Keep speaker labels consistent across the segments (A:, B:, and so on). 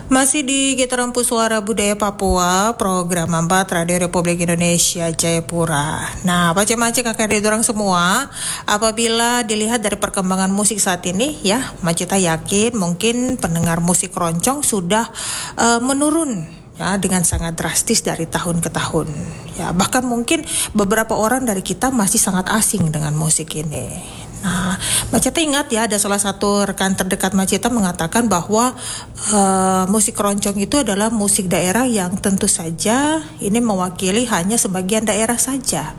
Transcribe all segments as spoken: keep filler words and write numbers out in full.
A: Masih di Getaran Suara Budaya Papua, program empat Radio Republik Indonesia Jayapura. Nah, Pace-Mace kakak adik orang semua, apabila dilihat dari perkembangan musik saat ini, ya, Macita yakin mungkin pendengar musik keroncong sudah uh, menurun, ya, dengan sangat drastis dari tahun ke tahun. Ya, bahkan mungkin beberapa orang dari kita masih sangat asing dengan musik ini. Nah, Macita ingat ya, ada salah satu rekan terdekat Macita mengatakan bahwa uh, musik keroncong itu adalah musik daerah yang tentu saja ini mewakili hanya sebagian daerah saja.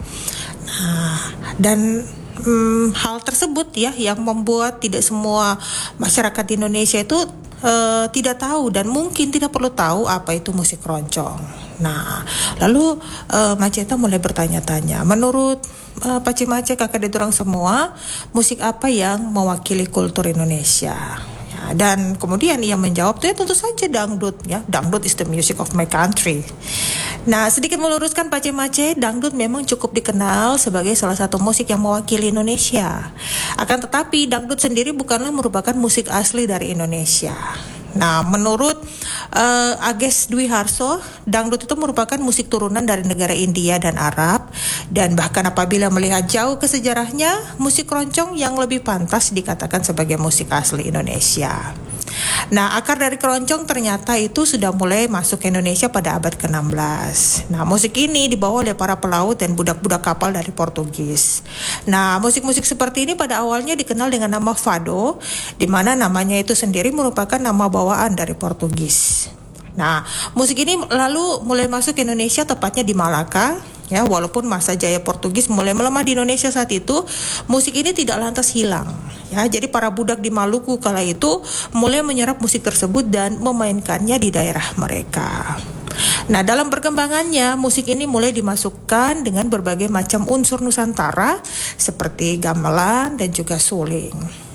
A: Nah, dan um, hal tersebut ya yang membuat tidak semua masyarakat di Indonesia itu Uh, tidak tahu dan mungkin tidak perlu tahu apa itu musik keroncong. Nah, lalu uh, Maceta mulai bertanya-tanya, menurut uh, Pace-Mace kakak adik orang semua, musik apa yang mewakili kultur Indonesia? Ya, dan kemudian ia menjawab, ya tentu saja dangdut, ya, dangdut is the music of my country. Nah, sedikit meluruskan Pace-Mace, dangdut memang cukup dikenal sebagai salah satu musik yang mewakili Indonesia. Akan tetapi, dangdut sendiri bukanlah merupakan musik asli dari Indonesia. Nah, menurut uh, Ages Dwi Harso, dangdut itu merupakan musik turunan dari negara India dan Arab. Dan bahkan apabila melihat jauh ke sejarahnya, musik keroncong yang lebih pantas dikatakan sebagai musik asli Indonesia. Nah, akar dari keroncong ternyata itu sudah mulai masuk ke Indonesia pada abad ke enam belas. Nah, musik ini dibawa oleh para pelaut dan budak-budak kapal dari Portugis. Nah, musik-musik seperti ini pada awalnya dikenal dengan nama fado, di mana namanya itu sendiri merupakan nama bawaan dari Portugis. Nah, musik ini lalu mulai masuk ke Indonesia, tepatnya di Malaka. Ya, walaupun masa jaya Portugis mulai melemah di Indonesia saat itu, musik ini tidak lantas hilang. Ya, jadi para budak di Maluku kala itu mulai menyerap musik tersebut dan memainkannya di daerah mereka. Nah, dalam perkembangannya, musik ini mulai dimasukkan dengan berbagai macam unsur Nusantara seperti gamelan dan juga suling.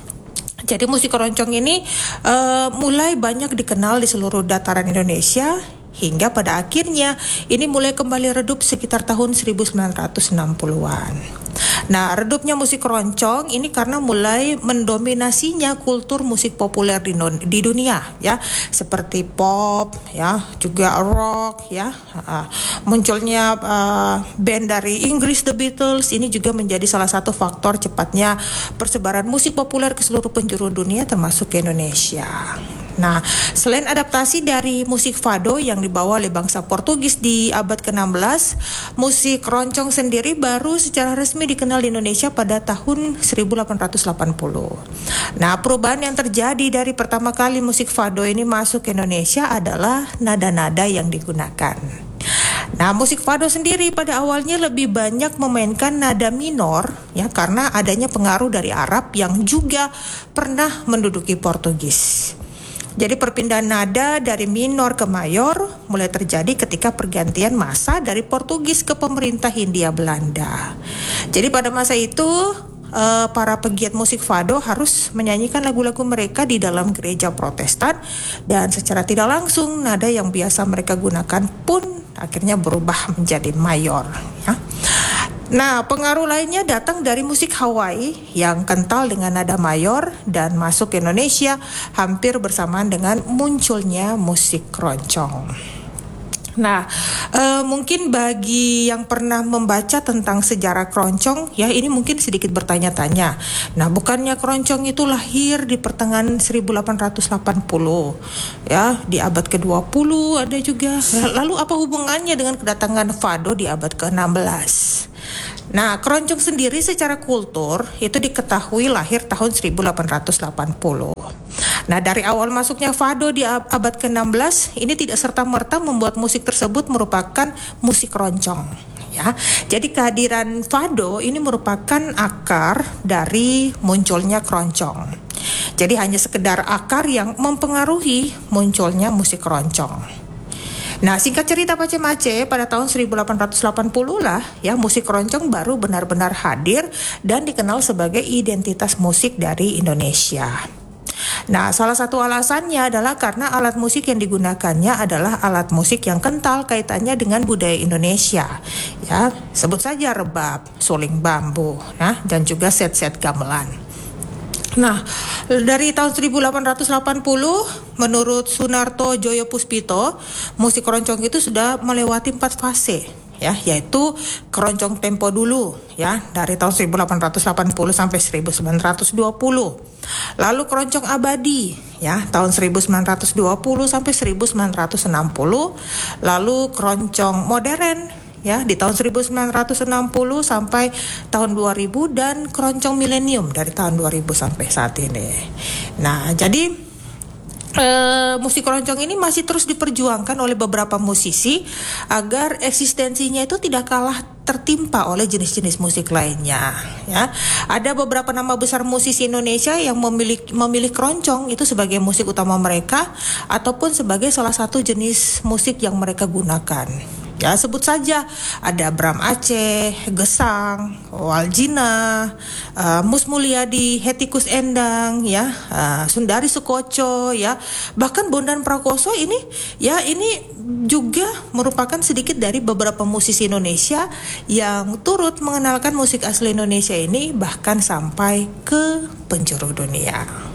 A: Jadi musik keroncong ini uh, mulai banyak dikenal di seluruh dataran Indonesia hingga pada akhirnya ini mulai kembali redup sekitar tahun seribu sembilan ratus enam puluhan. Nah, redupnya musik keroncong ini karena mulai mendominasinya kultur musik populer di, non, di dunia, ya, seperti pop, ya, juga rock, ya. Uh, munculnya uh, band dari Inggris The Beatles ini juga menjadi salah satu faktor cepatnya persebaran musik populer ke seluruh penjuru dunia termasuk ke Indonesia. Nah, selain adaptasi dari musik fado yang dibawa oleh bangsa Portugis di abad ke enam belas, musik keroncong sendiri baru secara resmi dikenal di Indonesia pada tahun seribu delapan ratus delapan puluh. Nah, perubahan yang terjadi dari pertama kali musik fado ini masuk ke Indonesia adalah nada-nada yang digunakan. Nah, musik fado sendiri pada awalnya lebih banyak memainkan nada minor, ya, karena adanya pengaruh dari Arab yang juga pernah menduduki Portugis. Jadi perpindahan nada dari minor ke mayor mulai terjadi ketika pergantian masa dari Portugis ke pemerintah Hindia Belanda. Jadi pada masa itu uh, para pegiat musik fado harus menyanyikan lagu-lagu mereka di dalam gereja Protestan, dan secara tidak langsung nada yang biasa mereka gunakan pun akhirnya berubah menjadi mayor, ya. Nah, pengaruh lainnya datang dari musik Hawaii yang kental dengan nada mayor dan masuk ke Indonesia hampir bersamaan dengan munculnya musik keroncong. Nah, uh, mungkin bagi yang pernah membaca tentang sejarah keroncong, ya ini mungkin sedikit bertanya-tanya. Nah, bukannya keroncong itu lahir di pertengahan seribu delapan ratus delapan puluh, ya, di abad ke dua puluh ada juga. Lalu apa hubungannya dengan kedatangan fado di abad ke enam belas? Nah, keroncong sendiri secara kultur itu diketahui lahir tahun seribu delapan ratus delapan puluh. Nah, dari awal masuknya fado di abad ke enam belas, ini tidak serta-merta membuat musik tersebut merupakan musik keroncong, ya. Jadi kehadiran fado ini merupakan akar dari munculnya keroncong. Jadi hanya sekedar akar yang mempengaruhi munculnya musik keroncong. Nah, singkat cerita Pace-Mace, pada tahun seribu delapan ratus delapan puluh lah, ya, musik keroncong baru benar-benar hadir dan dikenal sebagai identitas musik dari Indonesia. Nah, salah satu alasannya adalah karena alat musik yang digunakannya adalah alat musik yang kental kaitannya dengan budaya Indonesia. Ya, sebut saja rebab, suling bambu, nah, dan juga set-set gamelan. Nah, dari tahun seribu delapan ratus delapan puluh, menurut Sunarto Joyo Puspito, musik keroncong itu sudah melewati empat fase, ya, yaitu keroncong tempo dulu, ya, dari tahun seribu delapan ratus delapan puluh sampai seribu sembilan ratus dua puluh. Lalu keroncong abadi, ya, tahun seribu sembilan ratus dua puluh sampai seribu sembilan ratus enam puluh. Lalu keroncong modern, ya, di tahun seribu sembilan ratus enam puluh sampai tahun dua ribu, dan keroncong milenium dari tahun dua ribu sampai saat ini. Nah, jadi eh, musik keroncong ini masih terus diperjuangkan oleh beberapa musisi agar eksistensinya itu tidak kalah tertimpa oleh jenis-jenis musik lainnya, ya. Ada beberapa nama besar musisi Indonesia yang memilih memilih keroncong itu sebagai musik utama mereka ataupun sebagai salah satu jenis musik yang mereka gunakan. Ya, sebut saja ada Bram Aceh, Gesang, Waljina, uh, Mus Mulyadi, Hetikus Endang, ya, uh, Sundari Sukoco, ya, bahkan Bondan Prakoso ini, ya, ini juga merupakan sedikit dari beberapa musisi Indonesia yang turut mengenalkan musik asli Indonesia ini bahkan sampai ke penjuru dunia.